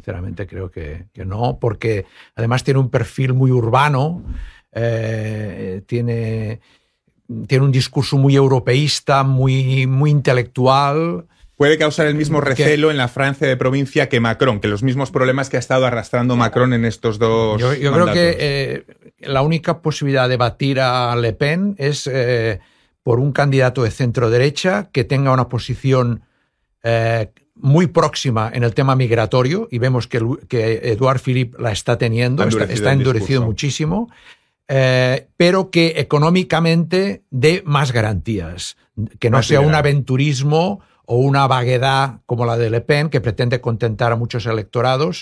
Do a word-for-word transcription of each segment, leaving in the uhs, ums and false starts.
sinceramente creo que, que no, porque además tiene un perfil muy urbano, eh, tiene, tiene un discurso muy europeísta, muy, muy intelectual. Puede causar el mismo recelo que, en la Francia de provincia que Macron, que los mismos problemas que ha estado arrastrando Macron en estos dos Yo, yo creo que eh, la única posibilidad de batir a Le Pen es eh, por un candidato de centro-derecha que tenga una posición eh, muy próxima en el tema migratorio, y vemos que, que Edouard Philippe la está teniendo, está, está endurecido muchísimo, eh, pero que económicamente dé más garantías, que no sea un aventurismo o una vaguedad como la de Le Pen, que pretende contentar a muchos electorados.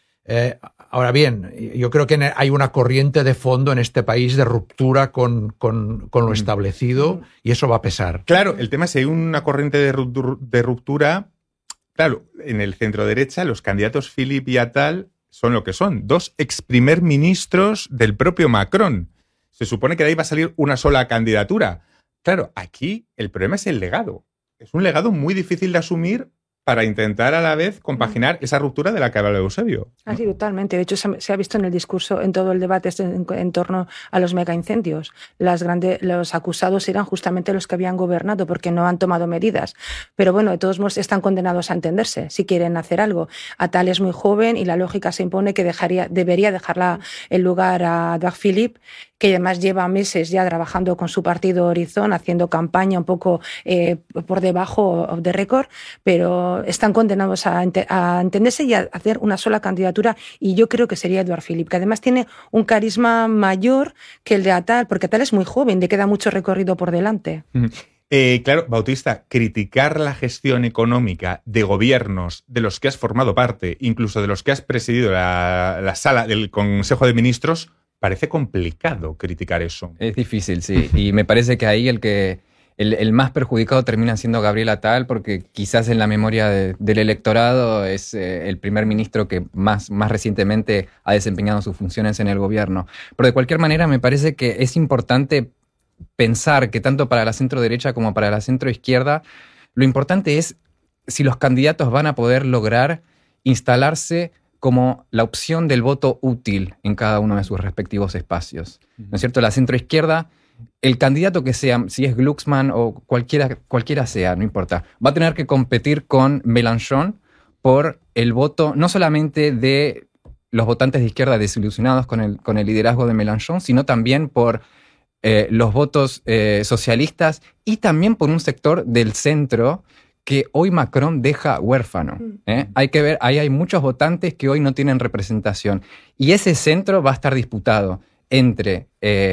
Eh, ahora bien, yo creo que hay una corriente de fondo en este país de ruptura con, con, con lo establecido, y eso va a pesar. Claro, el tema es que hay una corriente de ruptura. Claro, en el centro-derecha los candidatos Philippe y Attal son lo que son, dos ex primer ministros del propio Macron. Se supone que de ahí va a salir una sola candidatura. Claro, aquí el problema es el legado. Es un legado muy difícil de asumir para intentar a la vez compaginar esa ruptura de la que habla Eusebio. Así, totalmente. De hecho, se ha visto en el discurso, en todo el debate en, en torno a los megaincendios. Las grandes, los acusados eran justamente los que habían gobernado, porque no han tomado medidas. Pero bueno, de todos modos están condenados a entenderse si quieren hacer algo. Attal es muy joven y la lógica se impone que dejaría, debería dejarla el lugar a Edouard Philippe, que además lleva meses ya trabajando con su partido Horizon, haciendo campaña un poco eh, por debajo de récord, pero están condenados a, ent a entenderse y a hacer una sola candidatura, y yo creo que sería Edouard Philippe, que además tiene un carisma mayor que el de Attal, porque Attal es muy joven, le queda mucho recorrido por delante. Eh, claro, Bautista, criticar la gestión económica de gobiernos de los que has formado parte, incluso de los que has presidido la, la sala del Consejo de Ministros, parece complicado criticar eso. Es difícil, sí. Y me parece que ahí el que el, el más perjudicado termina siendo Gabriel Attal, porque quizás en la memoria de, del electorado es eh, el primer ministro que más, más recientemente ha desempeñado sus funciones en el gobierno. Pero de cualquier manera me parece que es importante pensar que tanto para la centro-derecha como para la centro-izquierda, lo importante es si los candidatos van a poder lograr instalarse como la opción del voto útil en cada uno de sus respectivos espacios. ¿No es cierto? La centroizquierda, el candidato que sea, si es Glucksmann o cualquiera, cualquiera sea, no importa, va a tener que competir con Mélenchon por el voto no solamente de los votantes de izquierda desilusionados con el, con el liderazgo de Mélenchon, sino también por eh, los votos eh, socialistas y también por un sector del centro que hoy Macron deja huérfano. ¿eh? Hay que ver, ahí hay muchos votantes que hoy no tienen representación. Y ese centro va a estar disputado entre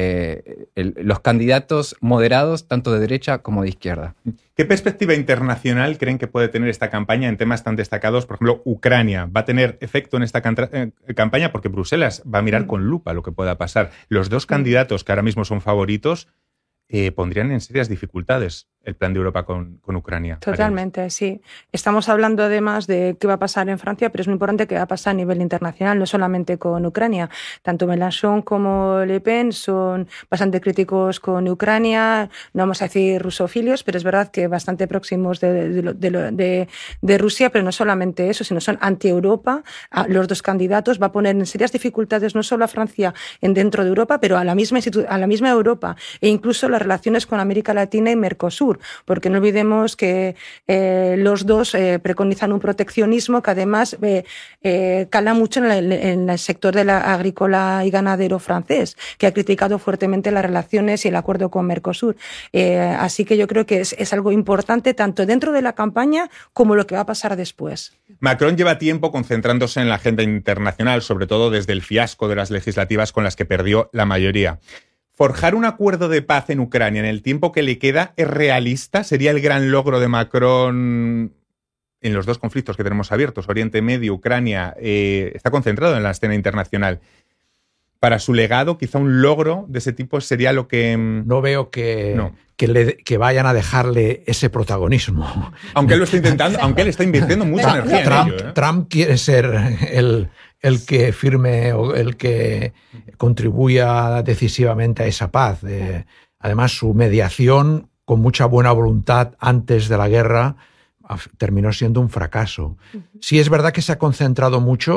eh, el, los candidatos moderados, tanto de derecha como de izquierda. ¿Qué perspectiva internacional creen que puede tener esta campaña en temas tan destacados? Por ejemplo, Ucrania. ¿Va a tener efecto en esta eh, campaña? Porque Bruselas va a mirar con lupa lo que pueda pasar. Los dos candidatos que ahora mismo son favoritos eh, pondrían en serias dificultades el plan de Europa con, con Ucrania. Totalmente, sí. Estamos hablando además de qué va a pasar en Francia, pero es muy importante qué va a pasar a nivel internacional, no solamente con Ucrania. Tanto Mélenchon como Le Pen son bastante críticos con Ucrania, no vamos a decir rusofilios, pero es verdad que bastante próximos de, de, de, de, de Rusia, pero no solamente eso, sino son anti-Europa. Los dos candidatos va a poner en serias dificultades no solo a Francia en dentro de Europa, pero a la misma, a la misma Europa, e incluso las relaciones con América Latina y Mercosur, porque no olvidemos que eh, los dos eh, preconizan un proteccionismo que además eh, eh, cala mucho en, la, en el sector de la agrícola y ganadero francés, que ha criticado fuertemente las relaciones y el acuerdo con Mercosur. Eh, así que yo creo que es, es algo importante tanto dentro de la campaña como lo que va a pasar después. Macron lleva tiempo concentrándose en la agenda internacional, sobre todo desde el fiasco de las legislativas con las que perdió la mayoría. ¿Forjar un acuerdo de paz en Ucrania en el tiempo que le queda es realista? ¿Sería el gran logro de Macron en los dos conflictos que tenemos abiertos, Oriente Medio, Ucrania? Eh, está concentrado en la escena internacional. Para su legado, quizá un logro de ese tipo sería lo que... No veo que, no. que, le, que vayan a dejarle ese protagonismo. Aunque él lo está intentando, aunque él está invirtiendo mucha Trump, energía Trump, en ello. ¿eh? Trump quiere ser el... el que firme o el que contribuya decisivamente a esa paz. Eh, además, su mediación, con mucha buena voluntad antes de la guerra, terminó siendo un fracaso. Sí es verdad que se ha concentrado mucho